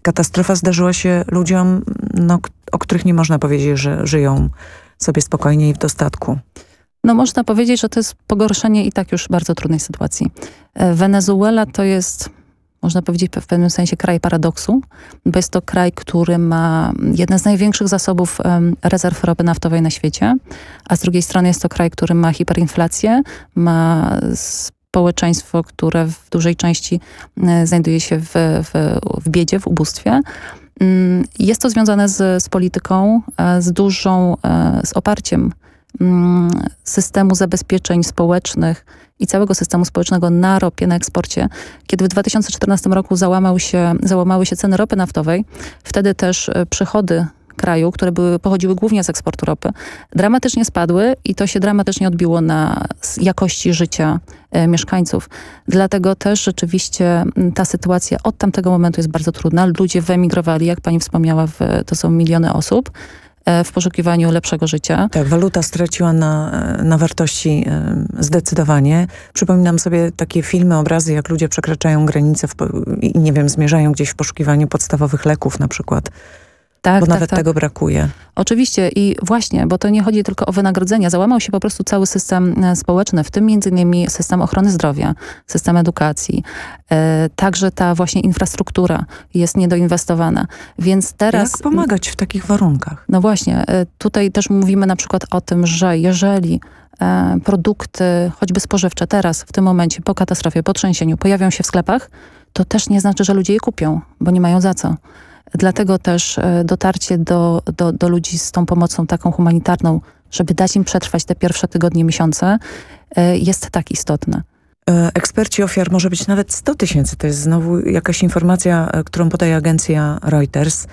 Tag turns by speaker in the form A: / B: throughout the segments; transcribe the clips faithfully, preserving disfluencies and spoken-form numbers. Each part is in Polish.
A: katastrofa zdarzyła się ludziom, no, o których nie można powiedzieć, że żyją sobie spokojnie i w dostatku.
B: No można powiedzieć, że to jest pogorszenie i tak już bardzo trudnej sytuacji. Wenezuela to jest, można powiedzieć w pewnym sensie, kraj paradoksu, bo jest to kraj, który ma jedne z największych zasobów um, rezerw ropy naftowej na świecie, a z drugiej strony jest to kraj, który ma hiperinflację, ma społeczeństwo, które w dużej części e, znajduje się w, w, w biedzie, w ubóstwie. Mm, jest to związane z, z polityką, e, z dużą, e, z oparciem systemu zabezpieczeń społecznych i całego systemu społecznego na ropie, na eksporcie. Kiedy w dwa tysiące czternastym roku załamał się, załamały się ceny ropy naftowej, wtedy też przychody kraju, które były, pochodziły głównie z eksportu ropy, dramatycznie spadły i to się dramatycznie odbiło na jakości życia e, mieszkańców. Dlatego też rzeczywiście ta sytuacja od tamtego momentu jest bardzo trudna. Ludzie wyemigrowali, jak pani wspomniała, w, to są miliony osób, w poszukiwaniu lepszego życia.
A: Tak, waluta straciła na, na wartości zdecydowanie. Przypominam sobie takie filmy, obrazy, jak ludzie przekraczają granice w, i nie wiem, zmierzają gdzieś w poszukiwaniu podstawowych leków na przykład.
B: Tak,
A: bo
B: tak,
A: nawet
B: tak.
A: tego brakuje.
B: Oczywiście i właśnie, bo to nie chodzi tylko o wynagrodzenia. Załamał się po prostu cały system społeczny, w tym między innymi system ochrony zdrowia, system edukacji. E, także ta właśnie infrastruktura jest niedoinwestowana. Więc teraz...
A: Jak pomagać w takich warunkach?
B: No właśnie, e, tutaj też mówimy na przykład o tym, że jeżeli e, produkty, choćby spożywcze teraz, w tym momencie, po katastrofie, po trzęsieniu, pojawią się w sklepach, to też nie znaczy, że ludzie je kupią, bo nie mają za co. Dlatego też dotarcie do, do, do ludzi z tą pomocą taką humanitarną, żeby dać im przetrwać te pierwsze tygodnie, miesiące, jest tak istotne.
A: Eksperci ofiar może być nawet sto tysięcy. To jest znowu jakaś informacja, którą podaje agencja Reuters.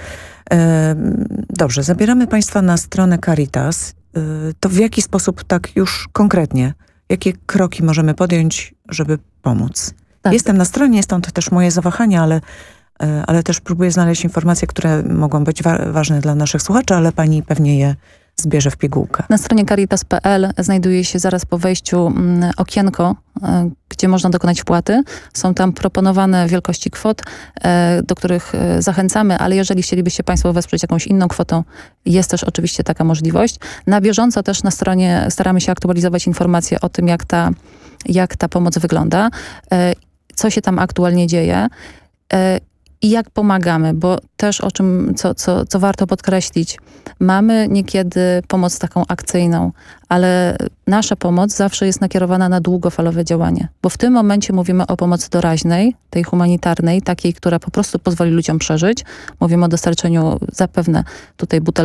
A: Dobrze, zabieramy Państwa na stronę Caritas. To w jaki sposób tak już konkretnie, jakie kroki możemy podjąć, żeby pomóc? Tak. Jestem na stronie, stąd też moje zawahania, ale ale też próbuję znaleźć informacje, które mogą być wa ważne dla naszych słuchaczy, ale pani pewnie je zbierze w pigułkę.
B: Na stronie caritas kropka p l znajduje się zaraz po wejściu mm, okienko, y, gdzie można dokonać wpłaty. Są tam proponowane wielkości kwot, y, do których y, zachęcamy, ale jeżeli chcielibyście Państwo wesprzeć jakąś inną kwotą, jest też oczywiście taka możliwość. Na bieżąco też na stronie staramy się aktualizować informacje o tym, jak ta, jak ta pomoc wygląda, y, co się tam aktualnie dzieje. Y, I jak pomagamy, bo też o czym, co, co, co warto podkreślić, mamy niekiedy pomoc taką akcyjną, ale nasza pomoc zawsze jest nakierowana na długofalowe działanie, bo w tym momencie mówimy o pomocy doraźnej, tej humanitarnej, takiej, która po prostu pozwoli ludziom przeżyć. Mówimy o dostarczeniu zapewne tutaj butelek